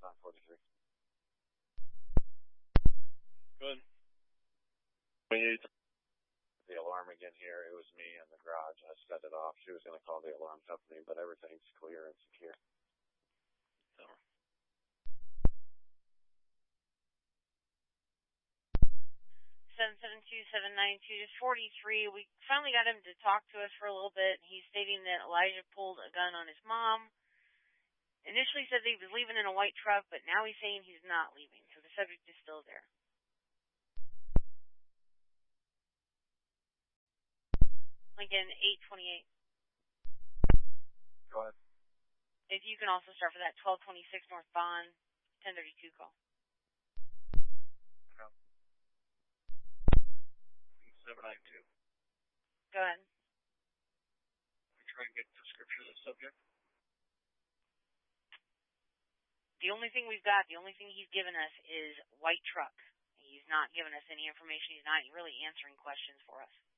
43. Good. The alarm again here. It was me in the garage. I set it off. She was going to call the alarm company, but everything's clear and secure. So. 772-792-43. We finally got him to talk to us for a little bit. He's stating that Elijah pulled a gun on his mom. Initially said that he was leaving in a white truck, but now he's saying he's not leaving, so the subject is still there. Lincoln 828. Go ahead. If you can also start for that 1226 North Bond, 1032 call. No. 792. Go ahead. We try and get a description of the subject. The only thing we've got, the only thing he's given us is white truck. He's not given us any information. He's not really answering questions for us.